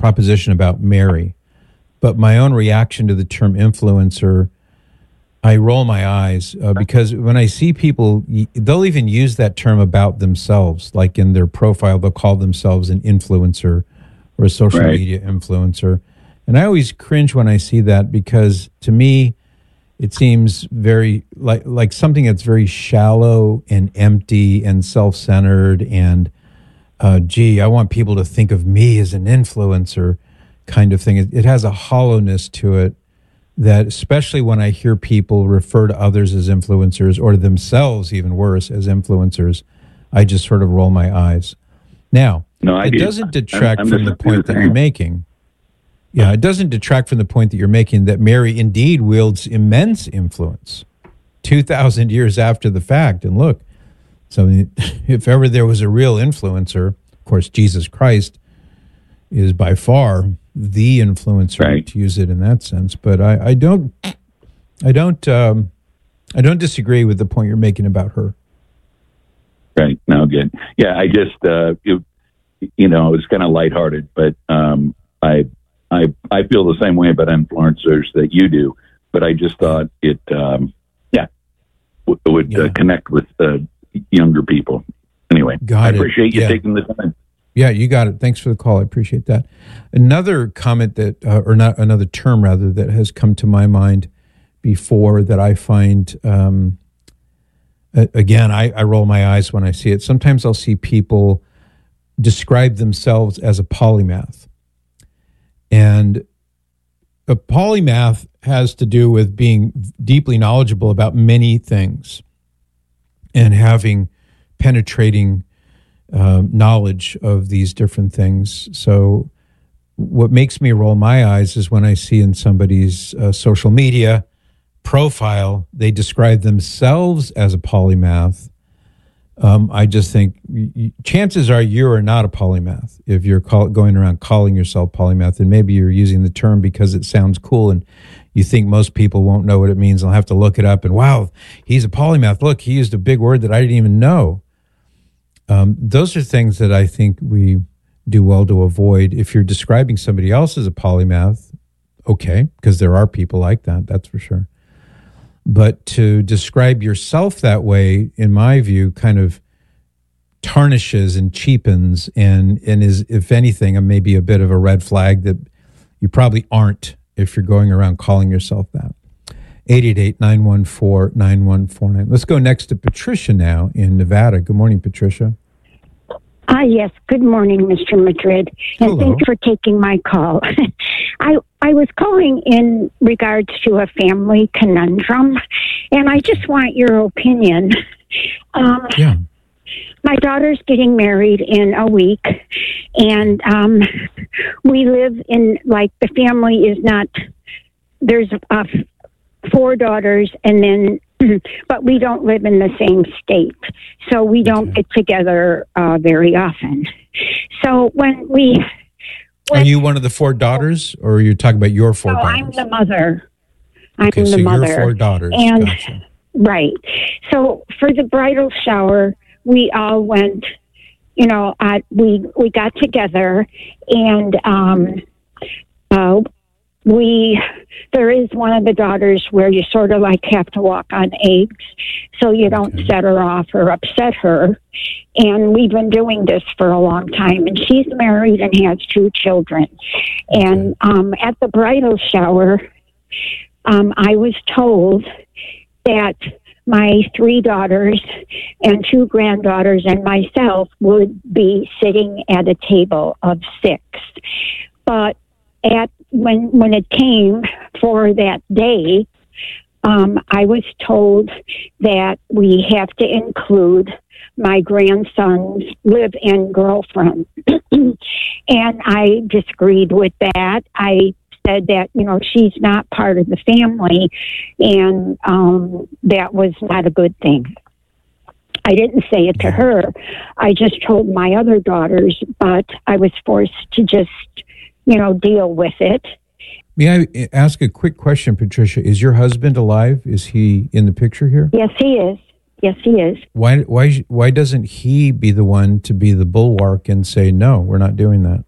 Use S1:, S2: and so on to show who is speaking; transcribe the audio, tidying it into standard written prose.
S1: proposition about Mary, but my own reaction to the term influencer, I roll my eyes because when I see people, they'll even use that term about themselves, like in their profile, they'll call themselves an influencer or a social media influencer. And I always cringe when I see that because to me, it seems very like something that's very shallow and empty and self-centered and, I want people to think of me as an influencer kind of thing. It has a hollowness to it that, especially when I hear people refer to others as influencers or themselves, even worse, as influencers, I just sort of roll my eyes. Now, it doesn't detract from the point that you're making. Yeah, it doesn't detract from the point that you're making that Mary indeed wields immense influence 2,000 years after the fact. And look, so if ever there was a real influencer, of course, Jesus Christ is by far the influencer, to use it in that sense. But I don't disagree with the point you're making about her.
S2: Right. No, good. Yeah, I just it was kind of lighthearted, but I feel the same way about influencers that you do. But I just thought it would connect with younger people. Anyway, I appreciate you taking the time.
S1: Yeah, you got it. Thanks for the call. I appreciate that. Another comment that, or not another term rather, that has come to my mind before that I find, again, I roll my eyes when I see it. Sometimes I'll see people describe themselves as a polymath. And a polymath has to do with being deeply knowledgeable about many things and having penetrating knowledge of these different things. So what makes me roll my eyes is when I see in somebody's social media profile, they describe themselves as a polymath. I just think chances are you are not a polymath if you're going around calling yourself polymath, and maybe you're using the term because it sounds cool and you think most people won't know what it means. They'll have to look it up and, wow, he's a polymath. Look, he used a big word that I didn't even know. Those are things that I think we do well to avoid. If you're describing somebody else as a polymath, okay, because there are people like that, that's for sure. But to describe yourself that way, in my view, kind of tarnishes and cheapens and is, if anything, maybe a bit of a red flag that you probably aren't if you're going around calling yourself that. 888-914-9149. Let's go next to Patricia now in Nevada. Good morning, Patricia.
S3: Yes. Good morning, Mr. Madrid. And
S1: Hello.
S3: thanks for taking my call. I was calling in regards to a family conundrum, and I just want your opinion. My daughter's getting married in a week, and we live in, the family is not, there's 4 daughters, and then, but we don't live in the same state, so we don't get together very often. So
S1: are you one of the 4 daughters, or are you talking about your 4 daughters?
S3: I'm the mother.
S1: Okay, so
S3: mother.
S1: Your 4 daughters.
S3: And,
S1: gotcha.
S3: Right. So for the bridal shower, we all went, we got together, and there is one of the daughters where you sort of have to walk on eggs so you don't set her off or upset her. And we've been doing this for a long time, and she's married and has 2 children. And at the bridal shower, I was told that my 3 daughters and 2 granddaughters and myself would be sitting at a table of 6. But when it came for that day, I was told that we have to include my grandson's live-in girlfriend. And I disagreed with that. I said that, she's not part of the family, and that was not a good thing. I didn't say it to her. I just told my other daughters, but I was forced to just deal with it.
S1: May I ask a quick question, Patricia? Is your husband alive? Is he in the picture here?
S3: Yes, he is. Yes, he is.
S1: Why doesn't he be the one to be the bulwark and say, no, we're not doing that?